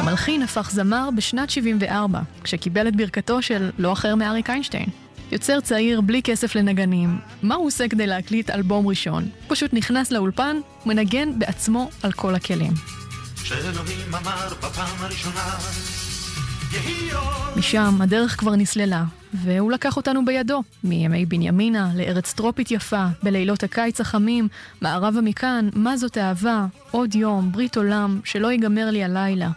המלחין הפך זמר בשנת 74, כשקיבל את ברכתו של לא אחר מאריק איינשטיין. יוצר צעיר בלי כסף לנגנים, מה הוא עושה כדי להקליט אלבום ראשון? פשוט נכנס לאולפן, מנגן בעצמו על כל הכלים. שאלוהים אמר בפעם הראשונה, משם הדרך כבר נסללה, והוא לקח אותנו בידו, מימי בנימינה לארץ טרופית יפה, בלילות הקיץ החמים, מערבה מכאן, מה זאת אהבה, עוד יום, ברית עולם, שלא ייגמר לי הלילה.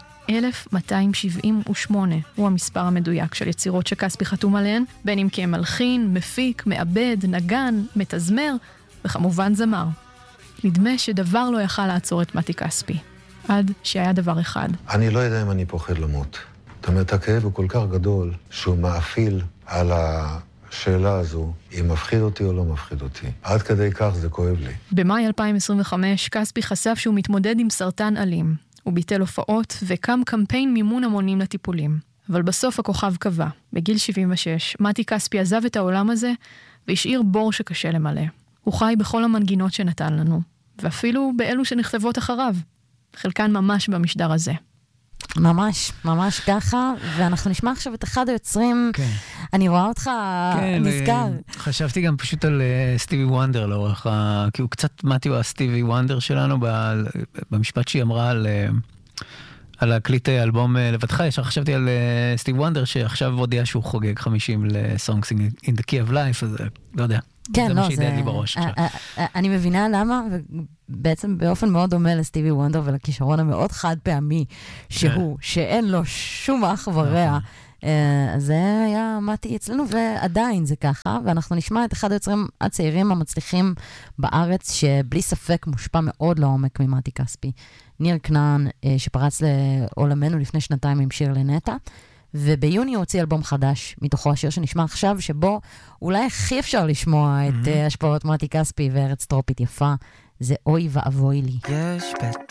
1278 הוא המספר המדויק של יצירות שכספי חתום עליהן, בין אם כמלחין, מפיק, מעבד, נגן, מתזמר, וכמובן זמר. נדמה שדבר לא יכל לעצור את מתי כספי, עד שהיה דבר אחד. אני לא יודע אם אני פוחד למות. זאת אומרת, הכאב הוא כל כך גדול שהוא מאפיל על השאלה הזו, אם מפחיד אותי או לא מפחיד אותי. עד כדי כך זה כואב לי. במאי 2025 כספי חשף שהוא מתמודד עם סרטן אלים. הוא ביטל הופעות וקם קמפיין מימון המונים לטיפולים. אבל בסוף הכוכב קבע. בגיל 76, מתי כספי עזב את העולם הזה והשאיר בור שקשה למלא. הוא חי בכל המנגינות שנתן לנו, ואפילו באלו שנכתבות אחריו. חלקן ממש במשדר הזה. ממש, ממש ככה, ואנחנו נשמע עכשיו את אחד היוצרים, כן. אני רואה אותך נזכר. חשבתי גם פשוט על סטיבי וונדר לאורך, כי הוא קצת מתי הוא הסטיבי וונדר שלנו, במשפט שהיא אמרה על הקליט אלבום לבדך, ישר חשבתי על סטיבי וונדר, שעכשיו הודיע שהוא חוגג 50 ל-Songs in the Key of Life, אז לא יודע. כן, זה מה שהדהד לי בראש. אני מבינה למה, ובעצם באופן מאוד דומה לסטיבי וונדר ולכישרון המאוד חד פעמי שהוא, שאין לו שום אח ורע. זה היה מתי אצלנו, ועדיין זה ככה, ואנחנו נשמע את אחד היוצרים הצעירים המצליחים בארץ, שבלי ספק מושפע מאוד לעומק ממתי כספי. ניר כנען, שפרץ לעולמנו לפני שנתיים עם שיר לנטה, וביוני הוא הוציא אלבום חדש, מתוכו השיר שנשמע עכשיו, שבו אולי הכי אפשר לשמוע את השפעות מתי כספי וארץ טרופית יפה, זה אוי ואבוי לי.